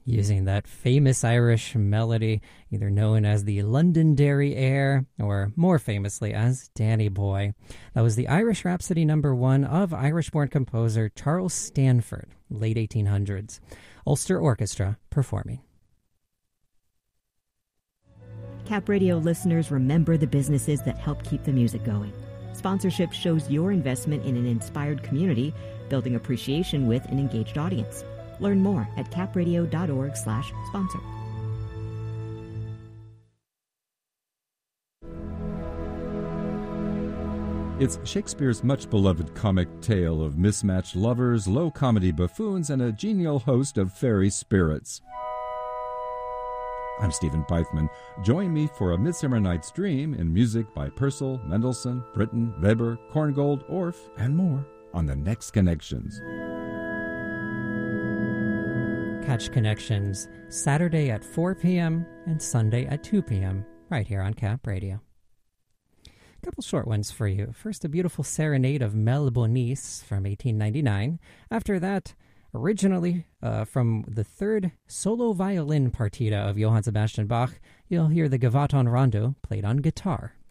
using that famous Irish melody, either known as the Londonderry Air or more famously as Danny Boy. That was the Irish Rhapsody #1 of Irish-born composer Charles Stanford, late 1800s. Ulster Orchestra performing. Cap Radio listeners, remember the businesses that help keep the music going. Sponsorship shows your investment in an inspired community, building appreciation with an engaged audience. Learn more at capradio.org/sponsor. It's Shakespeare's much-beloved comic tale of mismatched lovers, low comedy buffoons, and a genial host of fairy spirits. I'm Stephen Peitzman. Join me for A Midsummer Night's Dream in music by Purcell, Mendelssohn, Britten, Weber, Korngold, Orff, and more on The Next Connections. Catch Connections Saturday at 4 p.m. and Sunday at 2 p.m. right here on Cap Radio. A couple short ones for you. First, a beautiful serenade of Mel Bonis from 1899. After that, originally from the third solo violin partita of Johann Sebastian Bach, you'll hear the Gavotte on Rondo played on guitar